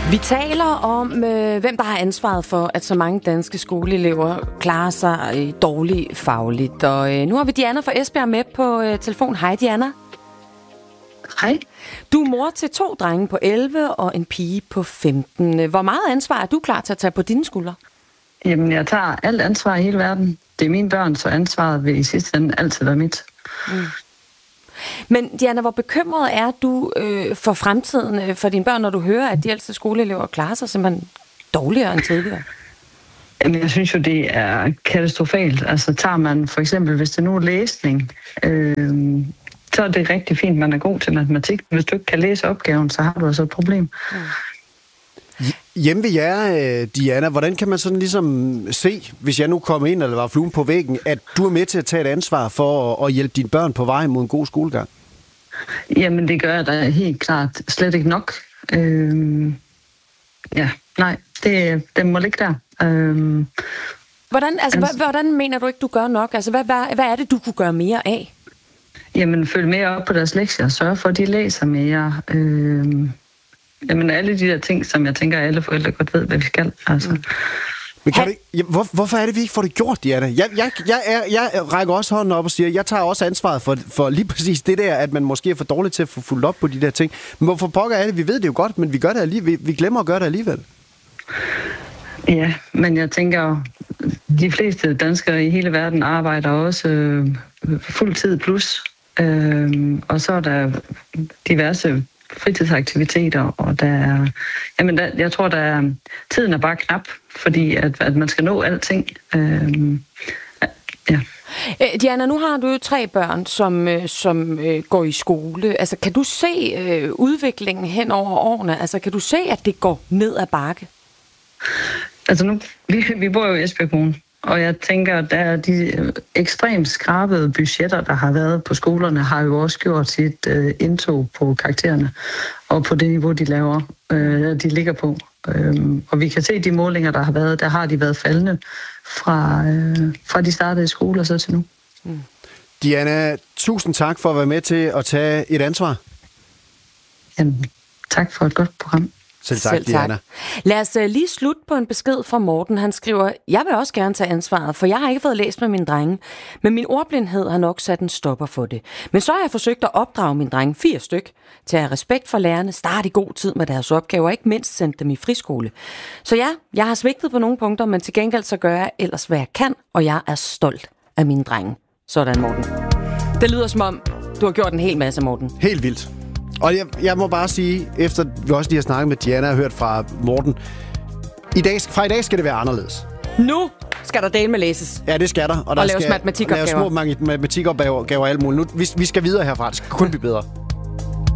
Vi taler om, hvem der har ansvaret for, at så mange danske skoleelever klarer sig dårligt fagligt. Og nu har vi Diana fra Esbjerg med på telefon. Hej Diana. Hej. Du er mor til 2 drenge på 11 og en pige på 15. Hvor meget ansvar er du klar til at tage på dine skuldre? Jamen, jeg tager alt ansvar i hele verden. Det er mine børn, så ansvaret vil i sidste ende altid være mit. Men Diana, hvor bekymret er du for fremtiden for dine børn, når du hører, at de ældste skoleelever klarer sig simpelthen dårligere end tidligere? Jamen, jeg synes jo, det er katastrofalt. Altså, tager man for eksempel, hvis det nu er læsning, så er det rigtig fint, man er god til matematik. Hvis du ikke kan læse opgaven, så har du altså et problem. Hjemme ved jer, Diana, hvordan kan man sådan ligesom se, hvis jeg nu kom ind eller var fluen på væggen, at du er med til at tage et ansvar for at hjælpe dine børn på vej mod en god skolegang? Jamen, det gør jeg da helt klart slet ikke nok. Det må ligge der. Hvordan mener du ikke, du gør nok? Altså, hvad er det, du kunne gøre mere af? Jamen, følg mere op på deres lektier. Sørg for, at de læser mere. Jamen, alle de der ting, som jeg tænker, alle forældre godt ved, hvad vi skal. Altså. Men hvorfor er det, vi ikke får det gjort, Diana? Jeg rækker også hånden op og siger, jeg tager også ansvaret for lige præcis det der, at man måske er for dårlig til at få fulgt op på de der ting. Men hvorfor pokker er det? Vi ved det jo godt, men vi gør det alligevel. Vi glemmer at gøre det alligevel. Ja, men jeg tænker, de fleste danskere i hele verden arbejder også fuld tid plus. Og så er der diverse fritidsaktiviteter, og jeg tror, tiden er bare knap, fordi at man skal nå alting. Diana, nu har du jo 3 børn, som går i skole. Altså, kan du se udviklingen hen over årene? Altså, kan du se, at det går ned ad bakke? Altså nu, vi bor jo i Esbjerg Kommune, og jeg tænker, at der er de ekstremt skrabede budgetter, der har været på skolerne, har jo også gjort sit indtog på karaktererne og på det niveau, de ligger på. Og vi kan se de målinger, der har været, der har de været faldende fra de startede i skole og så til nu. Diana, tusind tak for at være med til at tage et ansvar. Jamen, tak for et godt program. Selv tak, Diana. Lad os lige slutte på en besked fra Morten. Han skriver, jeg vil også gerne tage ansvaret, for jeg har ikke fået læst med mine drenge. Men min ordblindhed har nok sat en stopper for det. Men så har jeg forsøgt at opdrage mine drenge 4 styk til at have respekt for lærerne, starte i god tid med deres opgaver, og ikke mindst sende dem i friskole. Så ja, jeg har svigtet på nogle punkter, men til gengæld så gør jeg ellers, hvad jeg kan, og jeg er stolt af mine drenge. Sådan, Morten. Det lyder som om, du har gjort en hel masse, Morten. Helt vildt. Og jeg må bare sige, efter vi også lige har snakket med Diana og hørt fra Morten, fra i dag skal det være anderledes. Nu skal der dele med læses. Ja, det skal der. Og der laves matematikopgaver. Laves små matematikopgaver og alt muligt. Nu, vi skal videre herfra. Det skal kun blive bedre.